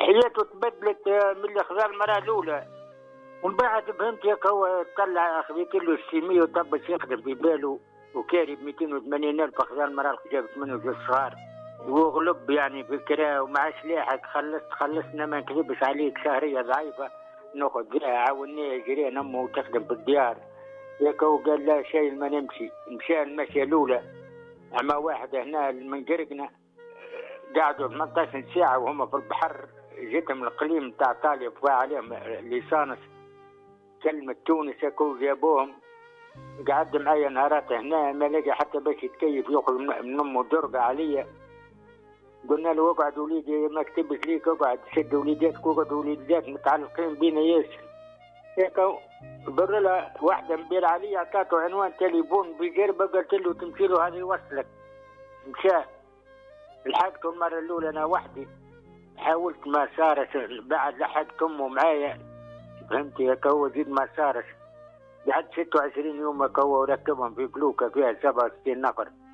حياته تبدلت من اللي خذا المرأة الأولى، ومن بعد فهمت ياك هو طلع خذيت له السيمية وطبس يخدم في باله وكاري ب 280,000 خذا المرأة جابت منه جوج صغار وغلب يعني في الكراء ومع سلاحك خلصنا ما نكذبش عليك شهرية ضعيفة ناخذ بها عاونيه جيران امه وتخدم في الديار ياك هو قال لا شيء ما نمشي مشى المشي الأولى أما واحد هنا من قرقنا قعدوا 18 ساعة وهم في البحر جيتهم القليم نتاع ايطاليا فوا عليهم ليسانس كلمة تونس هاكو جابوهم قعد معايا نهارات هنا ما لقى حتى باش يتكيف ياخذ من امه درقة عليا قلنا له اقعد وليدي ما كتبت ليك اقعد شد وليداتك واقعد وليدات متعلقين بينا ياسر هيك بر لها واحدة مبير علي عطاته عنوان تليفون بجربة قلت له تمشي له هذه يوصلك مشى لحقته المرة الأولى أنا وحدي حاولت ما صارش بعد لحقت أمه معايا فهمت يا كو زيد ما صارش بعد 26 يوم كو ركبهم في فلوكة فيها 67 نفر